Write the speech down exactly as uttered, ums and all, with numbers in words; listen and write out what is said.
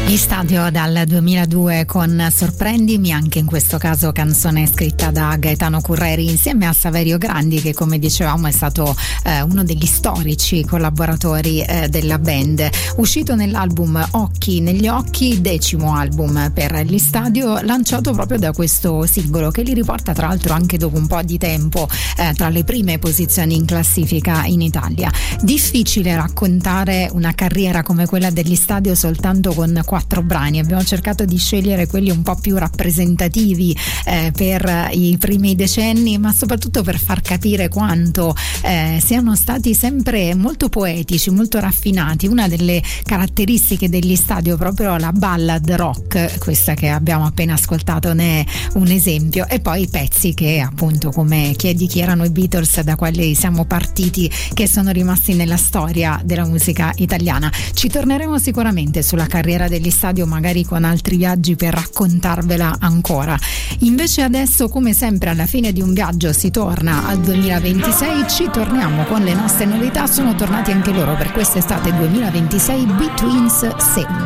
Gli Stadio dal duemiladue con Sorprendimi, anche in questo caso canzone scritta da Gaetano Curreri insieme a Saverio Grandi, che come dicevamo è stato eh, uno degli storici collaboratori eh, della band. Uscito nell'album Occhi negli Occhi, decimo album per Gli Stadio, lanciato proprio da questo singolo che li riporta tra l'altro anche dopo un po' di tempo eh, tra le prime posizioni in classifica in Italia. Difficile raccontare una carriera come quella degli Stadio soltanto con quattro brani. Abbiamo cercato di scegliere quelli un po' più rappresentativi eh, per i primi decenni, ma soprattutto per far capire quanto eh, siano stati sempre molto poetici, molto raffinati. Una delle caratteristiche degli Stadio è proprio la ballad rock, questa che abbiamo appena ascoltato ne è un esempio, e poi pezzi che appunto come Chiedi chi erano i Beatles, da quali siamo partiti, che sono rimasti nella storia della musica italiana. Ci torneremo sicuramente sulla carriera degli Stadio, magari con altri viaggi per raccontarvela ancora. Invece adesso, come sempre, alla fine di un viaggio si torna al duemilaventisei, ci torniamo con le nostre novità. Sono tornati anche loro per quest'estate duemilaventisei, Betweens Se.